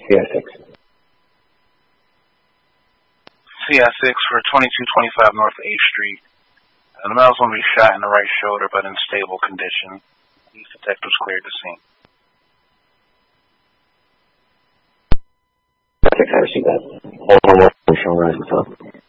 CI6. CI6 for 2225 North 8th Street. The male's going to be shot in the right shoulder, but in stable condition. These detectives cleared the scene. I received that. All more show rise with